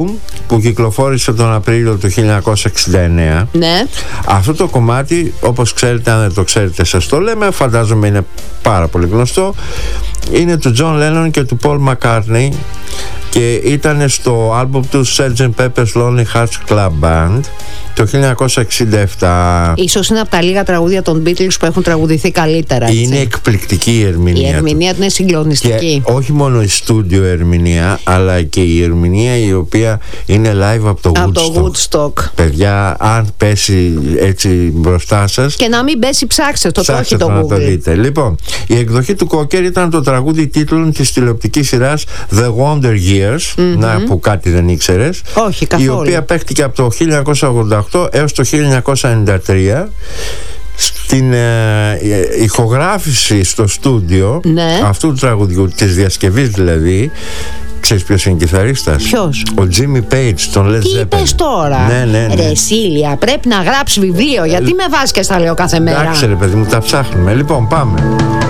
που κυκλοφόρησε τον Απρίλιο του 1969. Ναι. Αυτό το κομμάτι, όπως ξέρετε, αν δεν το ξέρετε σας το λέμε, φαντάζομαι είναι πάρα πολύ γνωστό, είναι του John Lennon και του Paul McCartney και ήταν στο άλμπουμ του Sgt. Pepper's Lonely Hearts Club Band το 1967. Ίσως είναι από τα λίγα τραγούδια των Beatles που έχουν τραγουδηθεί καλύτερα, έτσι. Είναι εκπληκτική η ερμηνεία. Η ερμηνεία του είναι συγκλονιστική. Και όχι μόνο η στούντιο ερμηνεία, αλλά και η ερμηνεία η οποία είναι live από το Woodstock. Παιδιά, αν πέσει έτσι μπροστά σας, και να μην πέσει, ψάξτε το, όχι το να Google. το δείτε. Λοιπόν, η εκδοχή του Cocker ήταν το τραγούδι τίτλων της τηλεοπτικής σειράς The Wonder Years, να, που κάτι δεν ήξερες. Όχι, καθόλου. Η οποία παίχτηκε από το 1988 έως το 1993. Στην ηχογράφηση στο στούντιο, ναι, αυτού του τραγουδιού, της διασκευής δηλαδή, ξέρεις ποιος είναι κιθαρίστας? Ποιος? Ο Jimmy Page, τον Led Zeppelin. Τι είπες τώρα? Ναι. Ρε Σίλια, πρέπει να γράψει βιβλίο. Γιατί με βάζεις και στα λέω κάθε μέρα? Εντάξει ρε παιδί μου, τα ψάχνουμε. Λοιπόν, πάμε.